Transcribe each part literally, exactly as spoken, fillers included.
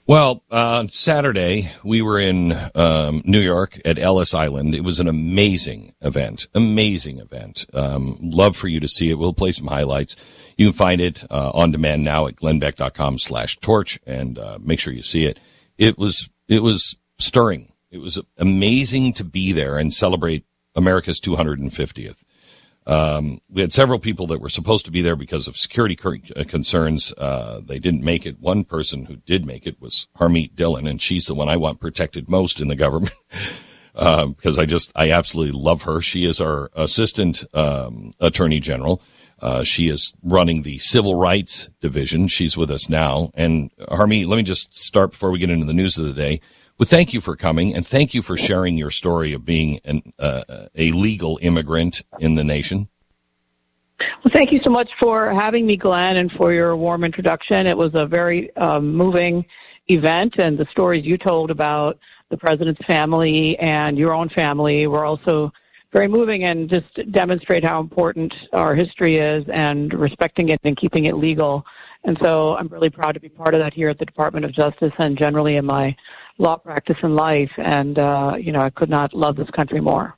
Well, uh, on Saturday, we were in um, New York at Ellis Island. It was an amazing event, amazing event. Um, love for you to see it. We'll play some highlights. You can find it uh, on demand now at glennbeck.com slash torch, and uh, make sure you see it. It was it was stirring. It was amazing to be there and celebrate America's two hundred fiftieth. Um, we had several people that were supposed to be there because of security concerns. Uh, they didn't make it. One person who did make it was Harmeet Dillon, and she's the one I want protected most in the government. uh, because I just, I absolutely love her. She is our assistant, um, attorney general. Uh, she is running the civil rights division. She's with us now. And Harmeet, let me just start before we get into the news of the day. Well, thank you for coming, and thank you for sharing your story of being an, uh, a legal immigrant in the nation. Well, thank you so much for having me, Glenn, and for your warm introduction. It was a very um, moving event, and the stories you told about the president's family and your own family were also very moving and just demonstrate how important our history is and respecting it and keeping it legal. And so I'm really proud to be part of that here at the Department of Justice and generally in my law practice in life. And, uh, you know, I could not love this country more.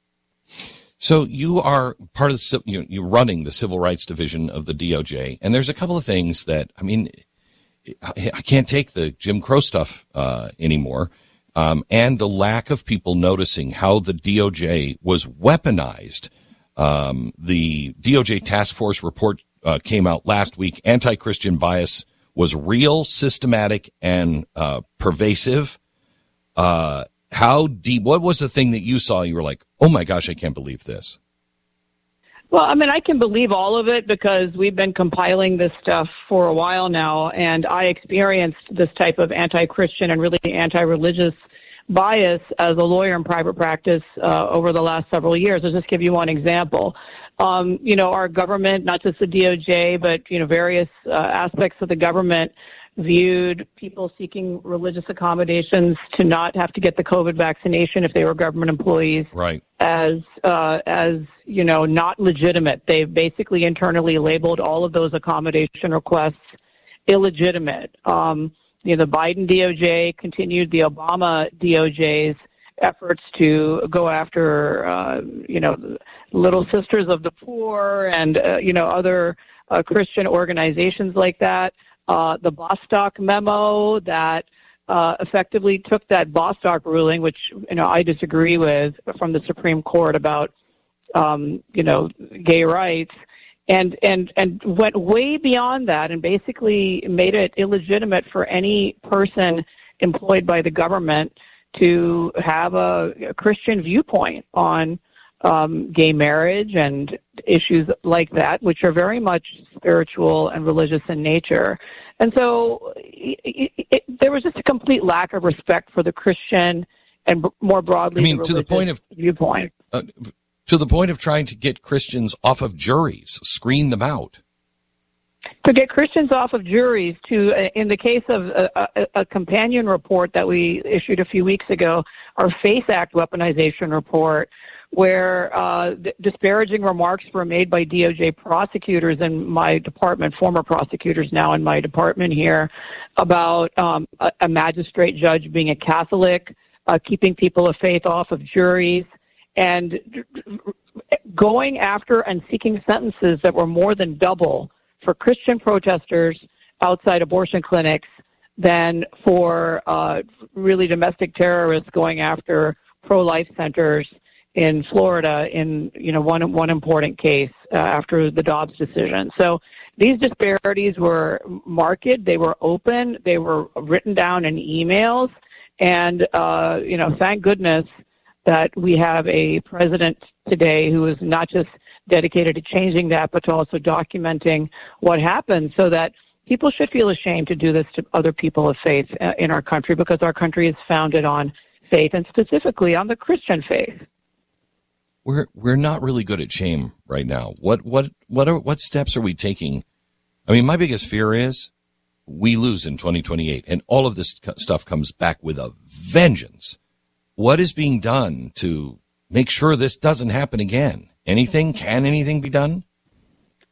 So you are part of the, you know, you're running the Civil Rights Division of the D O J. And there's a couple of things that, I mean, I can't take the Jim Crow stuff uh, anymore. Um, and the lack of people noticing how the D O J was weaponized. Um, the D O J task force report uh, came out last week. Anti-Christian bias was real, systematic, and uh, pervasive. Uh, how deep? What was the thing that you saw? You were like, "Oh my gosh, I can't believe this." Well, I mean, I can believe all of it because we've been compiling this stuff for a while now, and I experienced this type of anti-Christian and really anti-religious bias as a lawyer in private practice uh, over the last several years. I'll just give you one example. Um, you know, our government, not just the D O J, but, you know, various uh, aspects of the government viewed people seeking religious accommodations to not have to get the COVID vaccination if they were government employees, right, as, uh, as, you know, not legitimate. They basically internally labeled all of those accommodation requests illegitimate. Um, you know, the Biden D O J continued the Obama D O J's efforts to go after, uh, you know, Little Sisters of the Poor and, uh, you know, other uh, Christian organizations like that. Uh, the Bostock memo that uh, effectively took that Bostock ruling, which, you know, I disagree with, from the Supreme Court about, um, you know, gay rights, and, and, and went way beyond that and basically made it illegitimate for any person employed by the government to have a, a Christian viewpoint on um, gay marriage and issues like that, which are very much spiritual and religious in nature. And so it, it, there was just a complete lack of respect for the Christian and b- more broadly I mean, the to the point of viewpoint. Uh, to the point of trying to get Christians off of juries, screen them out. To get Christians off of juries, to uh, in the case of a, a, a companion report that we issued a few weeks ago, our FACE Act weaponization report, where uh, disparaging remarks were made by D O J prosecutors in my department, former prosecutors now in my department here, about um, a, a magistrate judge being a Catholic, uh, keeping people of faith off of juries, and going after and seeking sentences that were more than double for Christian protesters outside abortion clinics than for uh, really domestic terrorists going after pro-life centers in Florida in, you know, one one important case uh, after the Dobbs decision. So these disparities were marked, they were open, they were written down in emails, and, uh, you know, thank goodness that we have a president today who is not just dedicated to changing that, but to also documenting what happened so that people should feel ashamed to do this to other people of faith uh, in our country, because our country is founded on faith and specifically on the Christian faith. We're we're not really good at shame right now. What what what are what steps are we taking? I mean, my biggest fear is we lose in twenty twenty-eight, and all of this stuff comes back with a vengeance. What is being done to make sure this doesn't happen again? Anything? Can anything be done?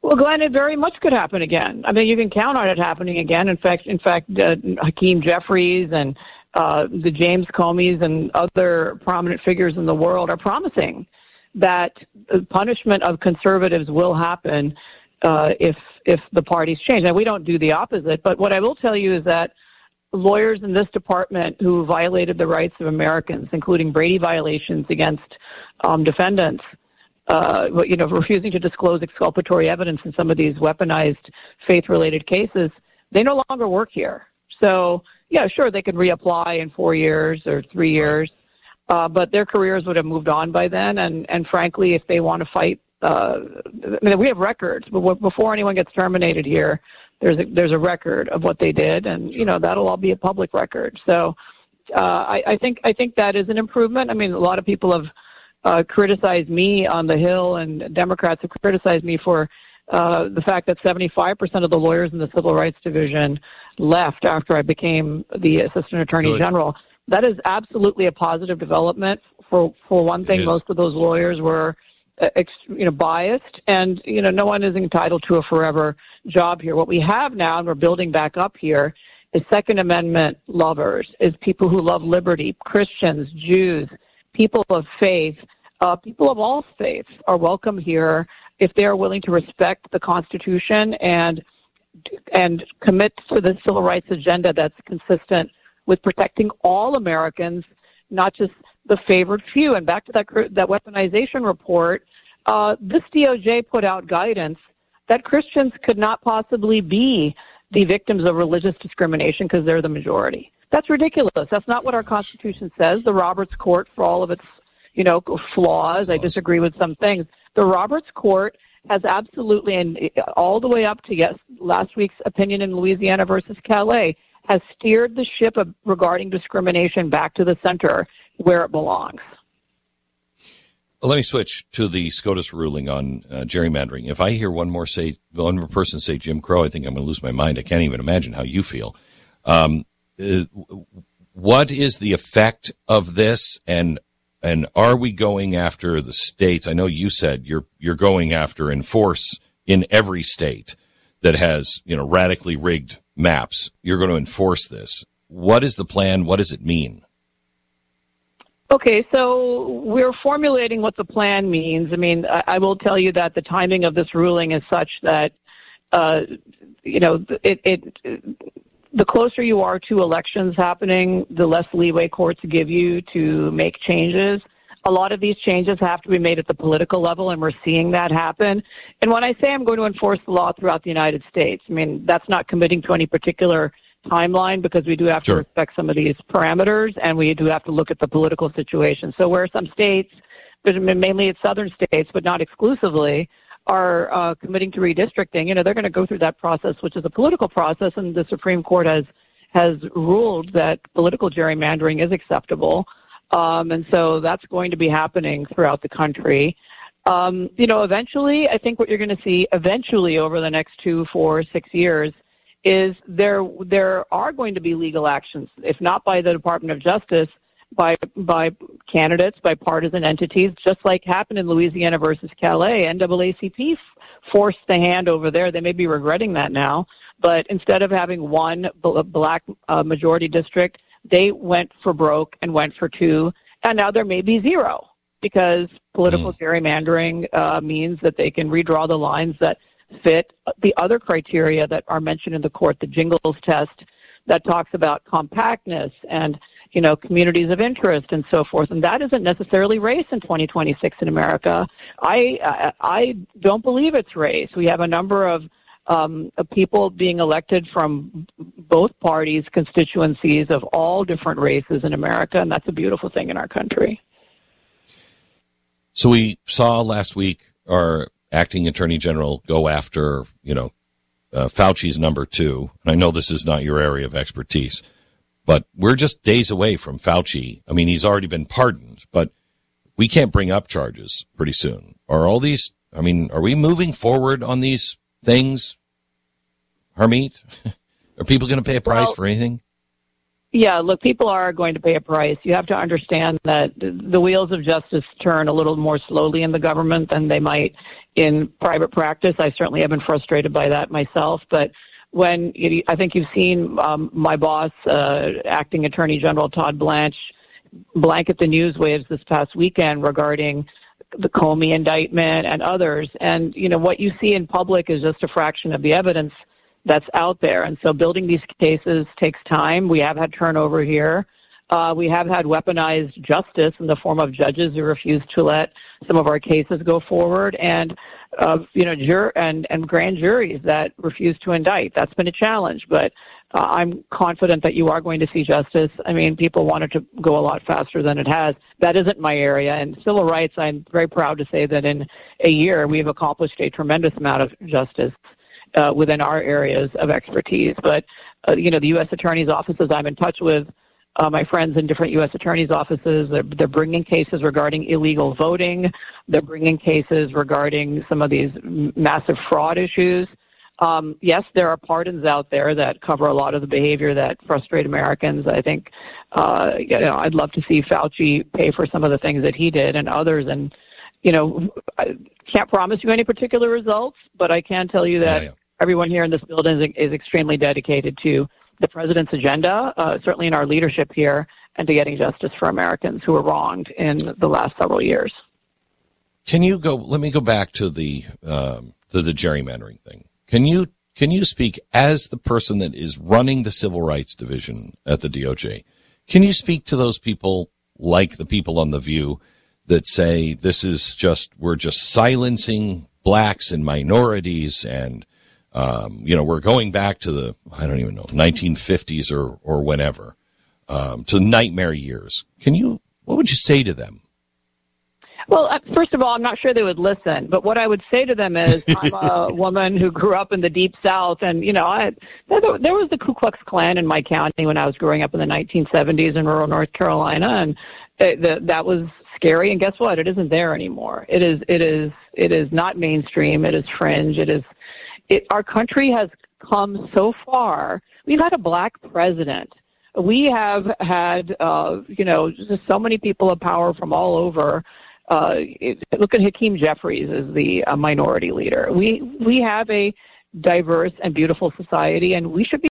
Well, Glenn, it very much could happen again. I mean, you can count on it happening again. In fact, in fact, uh, Hakeem Jeffries and uh, the James Comeys and other prominent figures in the world are promising that the punishment of conservatives will happen uh, if if the parties change. Now, we don't do the opposite, but what I will tell you is that lawyers in this department who violated the rights of Americans, including Brady violations against um, defendants, uh, you know, refusing to disclose exculpatory evidence in some of these weaponized faith-related cases, they no longer work here. So, yeah, sure, they could reapply in four years or three years, uh, but their careers would have moved on by then. And, and frankly, if they want to fight, uh, I mean, we have records, but before anyone gets terminated here, there's a, there's a record of what they did, and you know that'll all be a public record. So, uh, I, I think I think that is an improvement. I mean, a lot of people have uh, criticized me on the Hill, and Democrats have criticized me for uh, the fact that seventy-five percent of the lawyers in the Civil Rights Division left after I became the Assistant Attorney Good. General. That is absolutely a positive development. For for one thing, most of those lawyers were uh, ex, you know biased, and you know no one is entitled to a forever job here. What we have now, and we're building back up here, is Second Amendment lovers, is people who love liberty, Christians, Jews, people of faith, uh, people of all faiths are welcome here if they are willing to respect the Constitution and and commit to the civil rights agenda that's consistent with protecting all Americans, not just the favored few. And back to that that weaponization report, uh, this D O J put out guidance that Christians could not possibly be the victims of religious discrimination because they're the majority. That's ridiculous. That's not what our Constitution says. The Roberts Court, for all of its, you know, flaws, I disagree with some things. The Roberts Court has absolutely, and all the way up to yes, last week's opinion in Louisiana versus Calais, has steered the ship of, regarding discrimination back to the center where it belongs. Let me switch to the SCOTUS ruling on uh, gerrymandering. If I hear one more say, one more person say Jim Crow, I think I'm going to lose my mind. I can't even imagine how you feel. Um, uh, what is the effect of this, and and are we going after the states? I know you said you're you're going after enforce in every state that has you know radically rigged maps. You're going to enforce this. What is the plan? What does it mean? Okay, so we're formulating what the plan means. I mean, I, I will tell you that the timing of this ruling is such that, uh, you know, it, it, the closer you are to elections happening, the less leeway courts give you to make changes. A lot of these changes have to be made at the political level, and we're seeing that happen. And when I say I'm going to enforce the law throughout the United States, I mean, that's not committing to any particular timeline, because we do have sure. to respect some of these parameters, and we do have to look at the political situation. So where some states, mainly it's southern states, but not exclusively, are uh, committing to redistricting, you know, they're going to go through that process, which is a political process, and the Supreme Court has has ruled that political gerrymandering is acceptable. Um, and so that's going to be happening throughout the country. Um, you know, eventually, I think what you're going to see eventually over the next two, four, six years is there there are going to be legal actions, if not by the Department of Justice, by by candidates, by partisan entities, just like happened in Louisiana versus Calais. N double A C P f- forced the hand over there. They may be regretting that now, but instead of having one b- black uh, majority district, they went for broke and went for two, and now there may be zero, because political mm. gerrymandering uh, means that they can redraw the lines that fit the other criteria that are mentioned in the court, the Jingles test that talks about compactness and, you know, communities of interest and so forth. And that isn't necessarily race in twenty twenty-six in America. I, I, I don't believe it's race. We have a number of, um, of people being elected from both parties' constituencies of all different races in America, and that's a beautiful thing in our country. So we saw last week our acting attorney general go after, you know, uh, Fauci's number two. And I know this is not your area of expertise, but we're just days away from Fauci. I mean, he's already been pardoned, but we can't bring up charges pretty soon. Are all these, I mean, are we moving forward on these things, Harmeet? Are people going to pay a price well, for anything? Yeah, look, people are going to pay a price. You have to understand that the wheels of justice turn a little more slowly in the government than they might in private practice. I certainly have been frustrated by that myself. But when you, I think you've seen um, my boss, uh, Acting Attorney General Todd Blanche, blanket the news waves this past weekend regarding the Comey indictment and others. And, you know, what you see in public is just a fraction of the evidence that's out there. And so building these cases takes time. We have had turnover here. Uh, we have had weaponized justice in the form of judges who refuse to let some of our cases go forward, and uh, you know, jur- and and grand juries that refuse to indict. That's been a challenge, but uh, I'm confident that you are going to see justice. I mean, people want it to go a lot faster than it has. That isn't my area. And civil rights, I'm very proud to say that in a year we've accomplished a tremendous amount of justice Uh, within our areas of expertise. But, uh, you know, the U S attorney's offices I'm in touch with, uh, my friends in different U S attorney's offices, they're, they're bringing cases regarding illegal voting. They're bringing cases regarding some of these massive fraud issues. Um, yes, there are pardons out there that cover a lot of the behavior that frustrate Americans. I think, uh, you know, I'd love to see Fauci pay for some of the things that he did and others. And, you know, I can't promise you any particular results, but I can tell you that yeah, yeah. everyone here in this building is, is extremely dedicated to the president's agenda, uh, certainly in our leadership here, and to getting justice for Americans who were wronged in the last several years. Can you go, let me go back to the, um, to the gerrymandering thing. Can you, can you speak as the person that is running the civil rights division at the D O J? Can you speak to those people like the people on The View that say this is just, we're just silencing blacks and minorities and, um, you know, we're going back to the, I don't even know, nineteen fifties or, or whenever, um, to nightmare years. Can you, what would you say to them? Well, first of all, I'm not sure they would listen, but what I would say to them is I'm a woman who grew up in the Deep South, and, you know, I, there was the Ku Klux Klan in my county when I was growing up in the nineteen seventies in rural North Carolina, and it, the, that was scary, and guess what? It isn't there anymore. It is, it is, it is not mainstream. It is fringe. It is, it, our country has come so far. We've had a black president. We have had, uh, you know, just so many people of power from all over. Uh, it, look at Hakeem Jeffries as the uh, minority leader. We, we have a diverse and beautiful society, and we should be,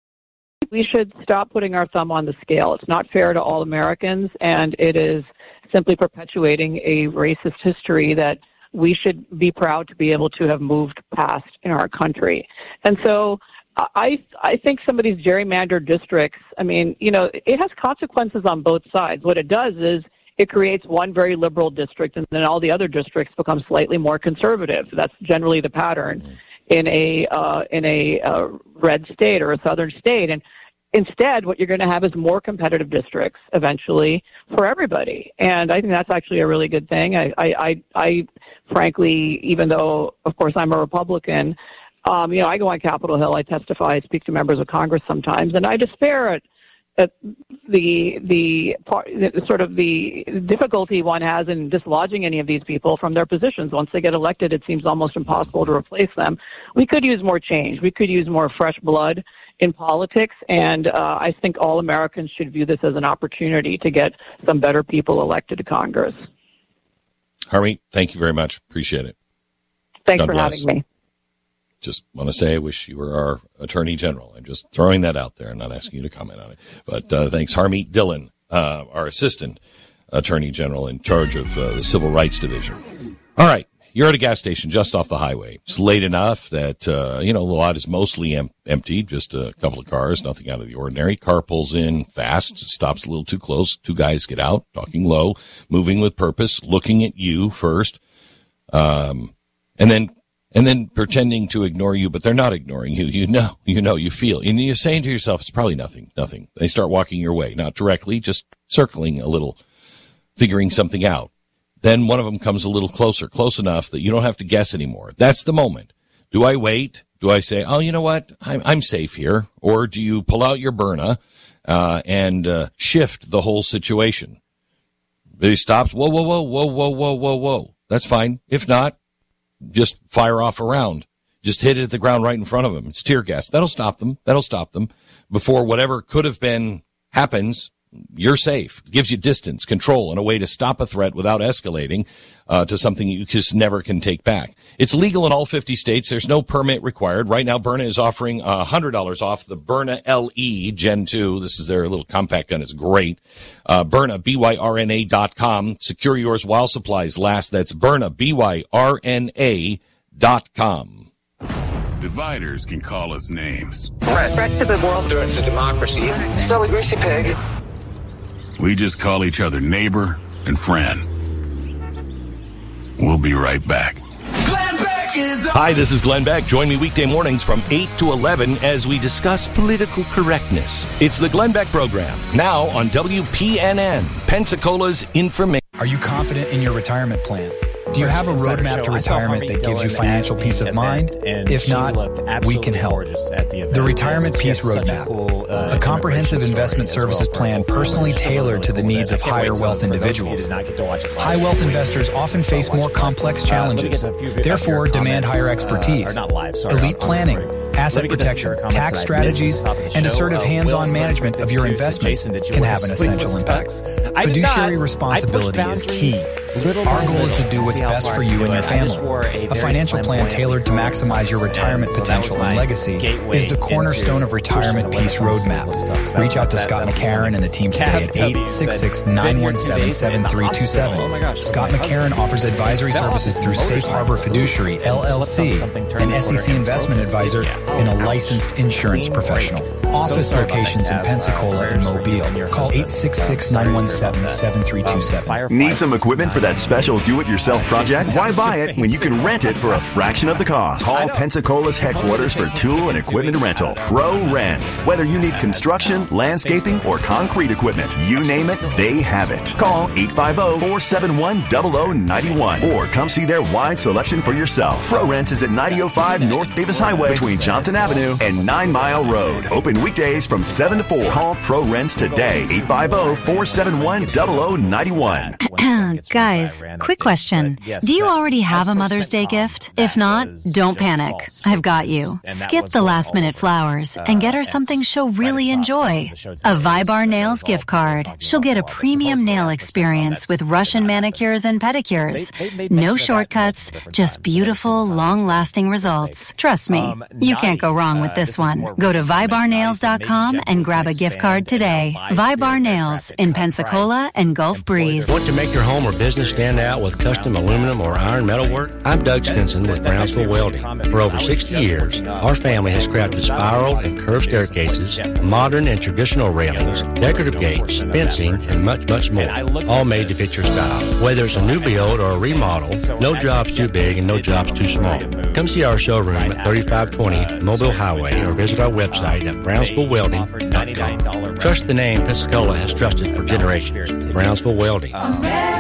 we should stop putting our thumb on the scale. It's not fair to all Americans, and it is simply perpetuating a racist history that we should be proud to be able to have moved past in our country. And so I I think some of these gerrymandered districts, I mean, you know, it has consequences on both sides. What it does is it creates one very liberal district, and then all the other districts become slightly more conservative. That's generally the pattern in a uh, in a uh, red state or a southern state. And instead, what you're going to have is more competitive districts eventually for everybody. And I think that's actually a really good thing. I, I, I, I frankly, even though, of course, I'm a Republican, um, you know, I go on Capitol Hill, I testify, I speak to members of Congress sometimes, and I despair at, at the, the, part, the sort of the difficulty one has in dislodging any of these people from their positions. Once they get elected, it seems almost impossible to replace them. We could use more change. We could use more fresh blood in politics, and uh, I think all Americans should view this as an opportunity to get some better people elected to Congress. Harmeet, thank you very much. Appreciate it. Thanks God for bless. having me. Just want to say I wish you were our Attorney General. I'm just throwing that out there. I'm not asking you to comment on it. But uh, thanks, Harmeet Dillon, uh, our Assistant Attorney General in charge of uh, the Civil Rights Division. All right. You're at a gas station just off the highway. It's late enough that, uh, you know, the lot is mostly em- empty, just a couple of cars, nothing out of the ordinary. Car pulls in fast, stops a little too close. Two guys get out, talking low, moving with purpose, looking at you first, um, and then and then pretending to ignore you, but they're not ignoring you. You know, you know, you feel. And you're saying to yourself, it's probably nothing, nothing. They start walking your way, not directly, just circling a little, figuring something out. Then one of them comes a little closer, close enough that you don't have to guess anymore. That's the moment. Do I wait? Do I say, oh, you know what? I'm, I'm safe here. Or do you pull out your Byrna, uh, and, uh, shift the whole situation? He stops. Whoa, whoa, whoa, whoa, whoa, whoa, whoa, whoa. That's fine. If not, just fire off a round. Just hit it at the ground right in front of them. It's tear gas. That'll stop them. That'll stop them before whatever could have been happens, you're safe. Gives you distance, control, and a way to stop a threat without escalating uh, to something you just never can take back. It's legal in all fifty states. There's no permit required. Right now, Byrna is offering one hundred dollars off the Byrna L E Gen two. This is their little compact gun. It's great. Uh, Byrna, B Y R N A dot com. Secure yours while supplies last. That's Byrna, B Y R N A dot com. Dividers can call us names. Threat. Threat to the world. Threat to democracy. Still a greasy pig. We just call each other neighbor and friend. We'll be right back. Hi, this is Glenn Beck. Join me weekday mornings from eight to eleven as we discuss political correctness. It's the Glenn Beck Program, now on W P N N, Pensacola's information. Are you confident in your retirement plan? Do you have a roadmap to retirement that gives you financial peace of mind? If not, we can help. The Retirement Peace Roadmap, a comprehensive investment services plan personally tailored to the needs of higher wealth individuals. High wealth investors often face more complex challenges, therefore demand higher expertise. Elite planning, asset protection, tax strategies, and assertive hands-on management of your investments can have an essential impact. Fiduciary responsibility is key. Our goal is to do what's best for you and your family. A financial plan tailored to maximize your retirement potential and legacy is the cornerstone of Retirement Peace Roadmap. Reach out to Scott McCarron and the team today at eight six six, nine one seven, seven three two seven. Scott McCarron offers advisory services through Safe Harbor Fiduciary, L L C, an S E C investment advisor, and a licensed insurance professional. Office locations in Pensacola and Mobile. Call eight six six, nine one seven, seven three two seven. Need some equipment for that special do-it-yourself project? Why buy it when you can rent it for a fraction of the cost? Call Pensacola's headquarters for tool and equipment rental. Pro Rents. Whether you need construction, landscaping, or concrete equipment, you name it, they have it. Call eight five zero, four seven one, zero zero nine one or come see their wide selection for yourself. Pro Rents is at ninety oh five North Davis Highway between Johnson Avenue and Nine Mile Road. Open weekdays from seven to four. Call Pro Rents today. eight five zero, four seven one, zero zero nine one. Guys, quick question. Do you already have a Mother's Day gift? If not, don't panic. I've got you. Skip the last minute flowers and get her something she'll really enjoy. A Vibar Nails gift card. She'll get a premium nail experience with Russian manicures and pedicures. No shortcuts, just beautiful, long-lasting results. Trust me, you can't go wrong with this one. Go to vibar nails dot com and grab a gift card today. Vibar Nails in Pensacola and Gulf Breeze. Want to make your home or business stand out with custom aluminum or iron metal work? I'm Doug Stinson with Brownsville Welding. For over sixty years, our family has crafted spiral and curved staircases, modern and traditional railings, decorative gates, fencing, and much, much more, all made to fit your style. Whether it's a new build or a remodel, no job's too big and no job's too small. Come see our showroom at thirty-five twenty Mobile Highway or visit our website at brownsville welding dot com. Trust the name Pensacola has trusted for generations. Brownsville Welding. Um,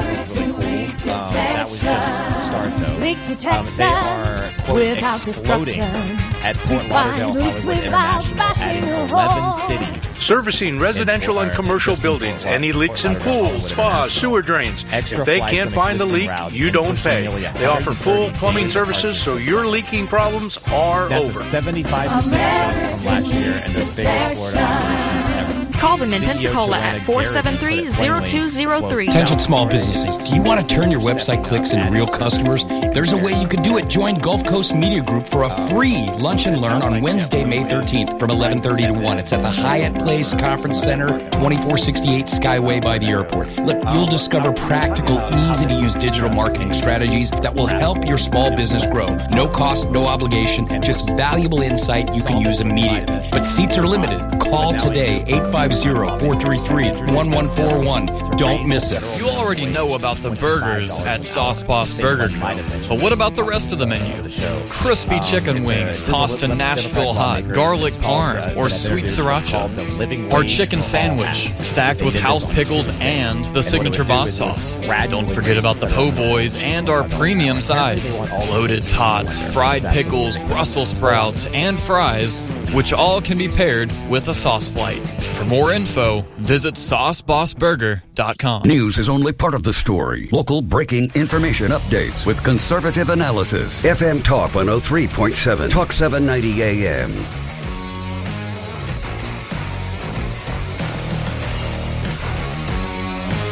that was just the start, though. Leak detection um, they are, without exploding at Fort Lauderdale Hollywood International, adding eleven cities. Servicing residential and commercial buildings. Any leaks in pools, spas, sewer drains. If they can't find the leak, you don't pay. They offer full plumbing services, so your leaking problems are over. That's a seventy-five percent jump from last year and the biggest Florida operation ever. Call them in Pensacola at four seven three, zero two zero three. Attention small businesses. Do you want to turn your website clicks into real customers? There's a way you can do it. Join Gulf Coast Media Group for a free lunch and learn on Wednesday, May thirteenth from eleven thirty to one. It's at the Hyatt Place Conference Center, twenty-four sixty-eight Skyway by the airport. Look, you'll discover practical, easy-to-use digital marketing strategies that will help your small business grow. No cost, no obligation, just valuable insight you can use immediately. But seats are limited. Call today, eight five zero, four three three, one one four one. Don't miss it. You already know about the burgers at Sauce Boss Burger Co. But what about the rest of the menu? Crispy chicken wings tossed in Nashville hot, garlic parm, or sweet sriracha. Our chicken sandwich stacked with house pickles and the signature boss sauce. Don't forget about the po' boys and our premium sides. Loaded tots, fried pickles, Brussels sprouts, and fries, which all can be paired with a sauce flight. For more info, visit sauce boss burger dot com. News is only part of the story. Local breaking information updates with conservative analysis. F M Talk one oh three point seven, Talk seven ninety A M.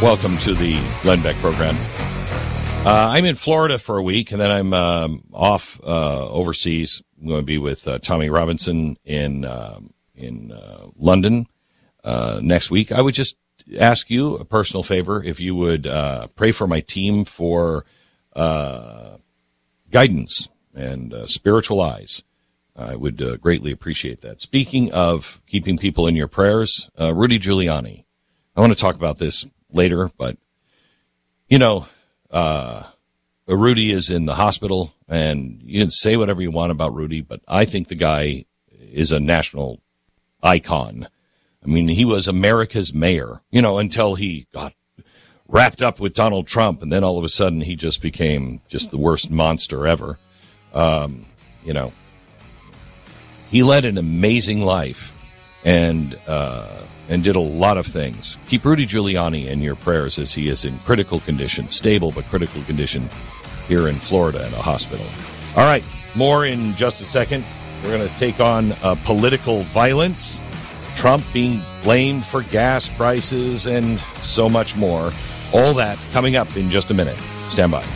Welcome to the Glenn Beck program. Uh, I'm in Florida for a week, and then I'm um, off uh, overseas. I'm going to be with uh, Tommy Robinson in uh, in uh, London uh, next week. I would just ask you a personal favor if you would uh, pray for my team for uh, guidance and uh, spiritual eyes. I would uh, greatly appreciate that. Speaking of keeping people in your prayers, uh, Rudy Giuliani. I want to talk about this later, but, you know, uh, Rudy is in the hospital, and you can say whatever you want about Rudy, but I think the guy is a national icon. I mean, he was America's mayor, you know, until he got wrapped up with Donald Trump, and then all of a sudden he just became just the worst monster ever. Um, you know, he led an amazing life, and uh and did a lot of things. Keep Rudy Giuliani in your prayers as he is in critical condition, stable but critical condition here in Florida in a hospital. All right, more in just a second. We're going to take on uh, political violence, Trump being blamed for gas prices, and so much more. All that coming up in just a minute. Stand by.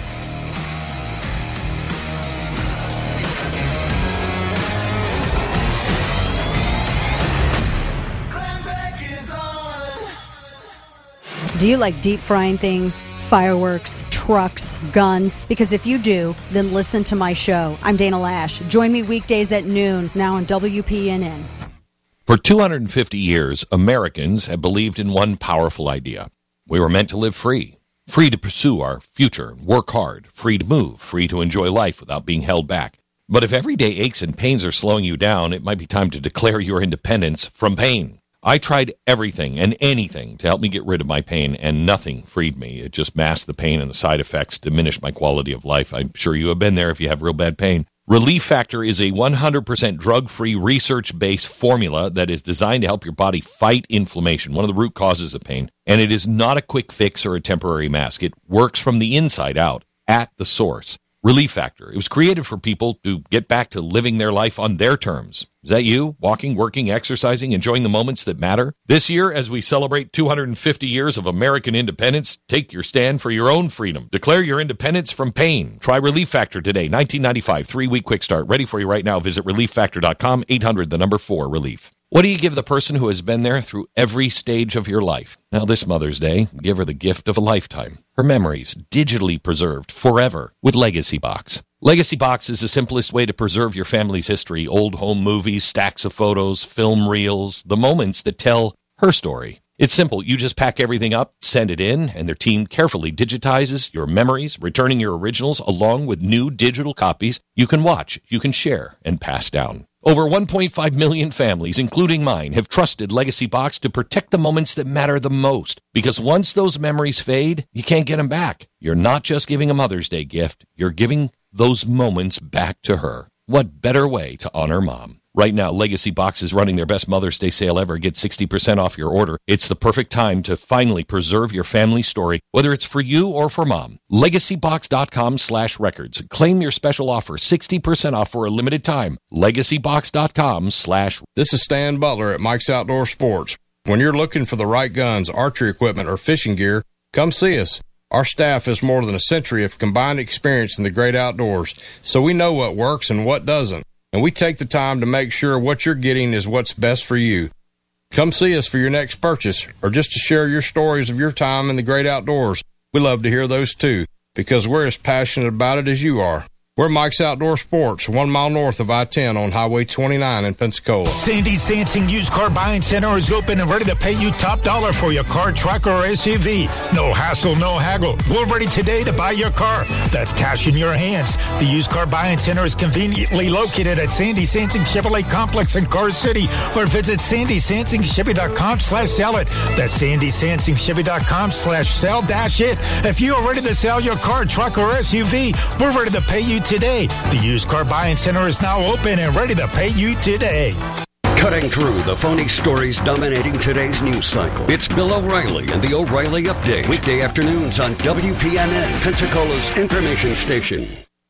Do you like deep frying things, fireworks, trucks, guns? Because if you do, then listen to my show. I'm Dana Lash. Join me weekdays at noon, now on W P N N. For two hundred fifty years, Americans have believed in one powerful idea. We were meant to live free. Free to pursue our future, work hard, free to move, free to enjoy life without being held back. But if everyday aches and pains are slowing you down, it might be time to declare your independence from pain. I tried everything and anything to help me get rid of my pain, and nothing freed me. It just masked the pain, and the side effects diminished my quality of life. I'm sure you have been there if you have real bad pain. Relief Factor is a one hundred percent drug-free, research-based formula that is designed to help your body fight inflammation, one of the root causes of pain. And it is not a quick fix or a temporary mask. It works from the inside out, at the source. Relief Factor. It was created for people to get back to living their life on their terms. Is that you? Walking, working, exercising, enjoying the moments that matter? This year, as we celebrate two hundred fifty years of American independence, take your stand for your own freedom. Declare your independence from pain. Try Relief Factor today. nineteen ninety-five, three-week quick start. Ready for you right now. Visit relief factor dot com, eight hundred, the number four, relief. What do you give the person who has been there through every stage of your life? Now, this Mother's Day, give her the gift of a lifetime. Her memories, digitally preserved forever with Legacy Box. Legacy Box is the simplest way to preserve your family's history. Old home movies, stacks of photos, film reels, the moments that tell her story. It's simple. You just pack everything up, send it in, and their team carefully digitizes your memories, returning your originals along with new digital copies you can watch, you can share, and pass down. Over one point five million families, including mine, have trusted Legacy Box to protect the moments that matter the most. Because once those memories fade, you can't get them back. You're not just giving a Mother's Day gift, you're giving those moments back to her. What better way to honor Mom? Right now, Legacy Box is running their best Mother's Day sale ever. Get sixty percent off your order. It's the perfect time to finally preserve your family story, whether it's for you or for Mom. LegacyBox.com slash records. Claim your special offer, sixty percent off for a limited time. LegacyBox.com slash. This is Stan Butler at Mike's Outdoor Sports. When you're looking for the right guns, archery equipment, or fishing gear, come see us. Our staff has more than a century of combined experience in the great outdoors, so we know what works and what doesn't. And we take the time to make sure what you're getting is what's best for you. Come see us for your next purchase, or just to share your stories of your time in the great outdoors. We love to hear those too, because we're as passionate about it as you are. We're Mike's Outdoor Sports, one mile north of I ten on Highway twenty-nine in Pensacola. Sandy Sansing Used Car Buying Center is open and ready to pay you top dollar for your car, truck, or S U V. No hassle, no haggle. We're ready today to buy your car. That's cash in your hands. The Used Car Buying Center is conveniently located at Sandy Sansing Chevrolet Complex in Car City, or visit sandy sansing chevy dot com slash sell it. That's sandy sansing chevy dot com slash sell dash it. If you are ready to sell your car, truck, or S U V, we're ready to pay you today. The Used Car Buying Center is now open and ready to pay you today. Cutting through the phony stories dominating today's news cycle. It's Bill O'Reilly and the O'Reilly Update. Weekday afternoons on W P N N, Pensacola's information station.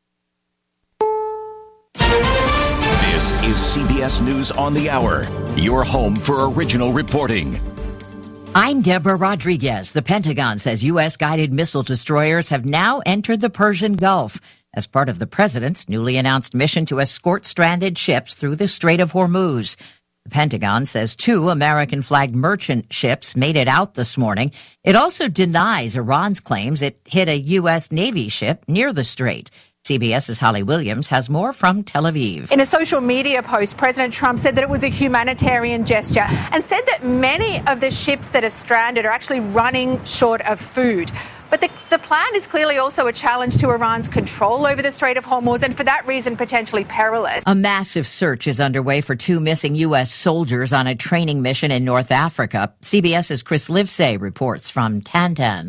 This is C B S News on the Hour, your home for original reporting. I'm Deborah Rodriguez. The Pentagon says U S guided missile destroyers have now entered the Persian Gulf as part of the president's newly announced mission to escort stranded ships through the Strait of Hormuz. The Pentagon says two American-flagged merchant ships made it out this morning. It also denies Iran's claims it hit a U S Navy ship near the strait. CBS's Holly Williams has more from Tel Aviv. In a social media post, President Trump said that it was a humanitarian gesture and said that many of the ships that are stranded are actually running short of food. But the, the plan is clearly also a challenge to Iran's control over the Strait of Hormuz, and for that reason, potentially perilous. A massive search is underway for two missing U S soldiers on a training mission in North Africa. CBS's Chris Livesay reports from Tantan.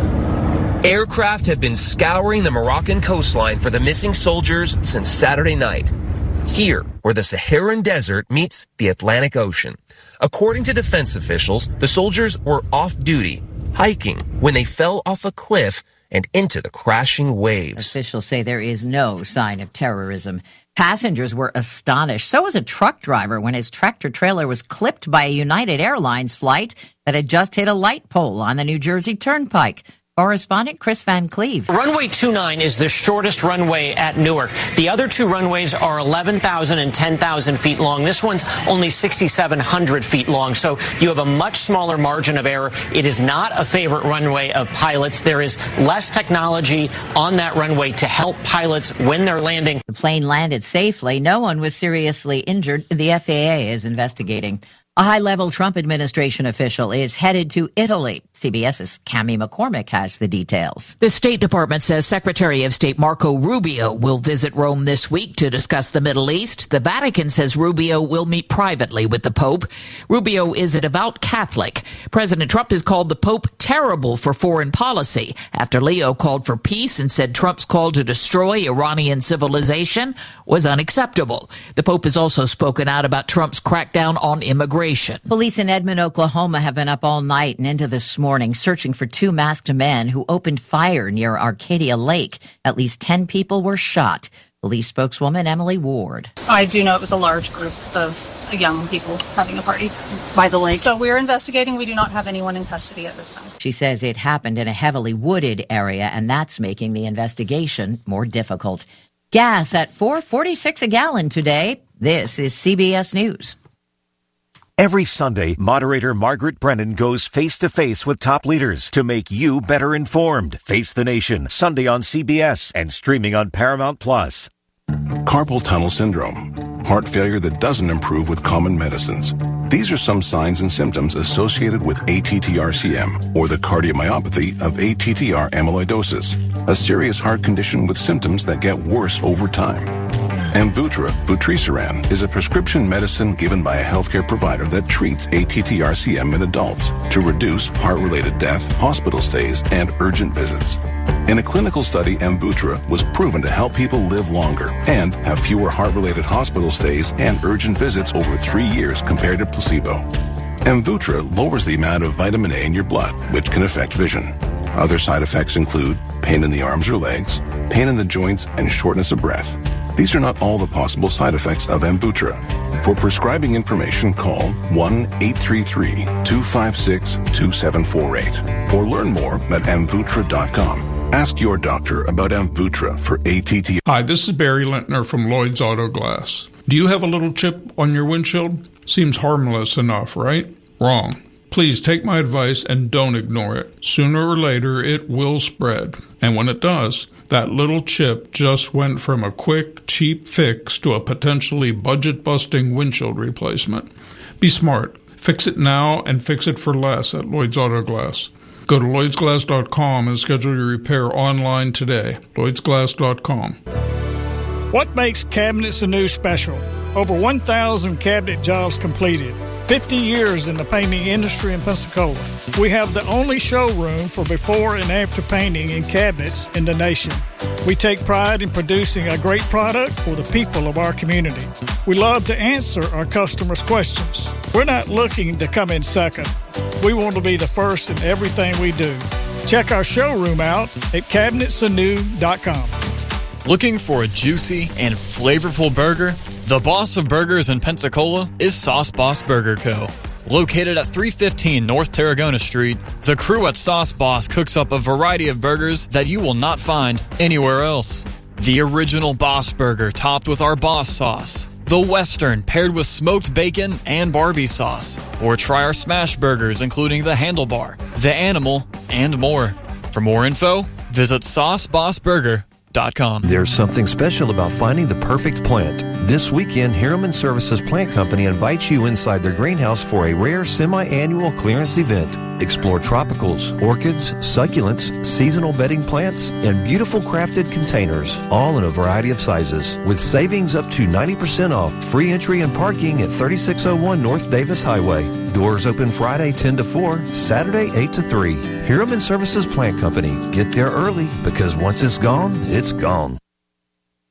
Aircraft have been scouring the Moroccan coastline for the missing soldiers since Saturday night. Here, where the Saharan desert meets the Atlantic Ocean. According to defense officials, the soldiers were off duty, hiking, when they fell off a cliff and into the crashing waves. Officials say there is no sign of terrorism. Passengers were astonished. So was a truck driver when his tractor trailer was clipped by a United Airlines flight that had just hit a light pole on the New Jersey Turnpike. Correspondent Chris Van Cleve. Runway twenty-nine is the shortest runway at Newark. The other two runways are eleven thousand and ten thousand feet long. This one's only six thousand seven hundred feet long, so you have a much smaller margin of error. It is not a favorite runway of pilots. There is less technology on that runway to help pilots when they're landing. The plane landed safely. No one was seriously injured. The F A A is investigating. A high-level Trump administration official is headed to Italy. CBS's Cami McCormick has the details. The State Department says Secretary of State Marco Rubio will visit Rome this week to discuss the Middle East. The Vatican says Rubio will meet privately with the Pope. Rubio is a devout Catholic. President Trump has called the Pope terrible for foreign policy after Leo called for peace and said Trump's call to destroy Iranian civilization was unacceptable. The Pope has also spoken out about Trump's crackdown on immigration. Police in Edmond, Oklahoma have been up all night and into this morning searching for two masked men who opened fire near Arcadia Lake. At least ten people were shot. Police spokeswoman Emily Ward. I do know it was a large group of young people having a party by the lake. So we're investigating. We do not have anyone in custody at this time. She says it happened in a heavily wooded area, and that's making the investigation more difficult. Gas at four forty-six a gallon today. This is C B S News. Every Sunday, moderator Margaret Brennan goes face-to-face with top leaders to make you better informed. Face the Nation, Sunday on C B S and streaming on Paramount Plus. Carpal tunnel syndrome, heart failure that doesn't improve with common medicines. These are some signs and symptoms associated with A T T R C M, or the cardiomyopathy of A T T R amyloidosis, a serious heart condition with symptoms that get worse over time. Amvuttra, vutrisiran, is a prescription medicine given by a healthcare provider that treats A T T R C M in adults to reduce heart-related death, hospital stays, and urgent visits. In a clinical study, Amvuttra was proven to help people live longer and have fewer heart-related hospital stays and urgent visits over three years compared to placebo. Amvuttra lowers the amount of vitamin A in your blood, which can affect vision. Other side effects include pain in the arms or legs, pain in the joints, and shortness of breath. These are not all the possible side effects of Amvuttra. For prescribing information, call one eight three three, two five six, two seven four eight or learn more at amvuttra dot com. Ask your doctor about Amvuttra for A T T. Hi, this is Barry Lintner from Lloyd's Auto Glass. Do you have a little chip on your windshield? Seems harmless enough, right? Wrong. Please take my advice and don't ignore it. Sooner or later, it will spread. And when it does, that little chip just went from a quick, cheap fix to a potentially budget-busting windshield replacement. Be smart. Fix it now and fix it for less at Lloyd's Auto Glass. Go to lloyds glass dot com and schedule your repair online today. lloyds glass dot com. What makes Cabinets Anew special? Over one thousand cabinet jobs completed. fifty years in the painting industry in Pensacola. We have the only showroom for before and after painting in cabinets in the nation. We take pride in producing a great product for the people of our community. We love to answer our customers' questions. We're not looking to come in second. We want to be the first in everything we do. Check our showroom out at cabinets anew dot com. Looking for a juicy and flavorful burger? The boss of burgers in Pensacola is Sauce Boss Burger Co. Located at three fifteen North Tarragona Street, the crew at Sauce Boss cooks up a variety of burgers that you will not find anywhere else. The original Boss Burger topped with our Boss sauce. The Western paired with smoked bacon and Barbie sauce. Or try our smash burgers including the Handlebar, the Animal, and more. For more info, visit sauce boss burger dot com. There's something special about finding the perfect plant. This weekend, Hiraman Services Plant Company invites you inside their greenhouse for a rare semi-annual clearance event. Explore tropicals, orchids, succulents, seasonal bedding plants, and beautiful crafted containers, all in a variety of sizes. With savings up to ninety percent off, free entry and parking at thirty-six oh one North Davis Highway. Doors open Friday ten to four, Saturday eight to three. Hiraman Services Plant Company. Get there early because once it's gone, it's gone.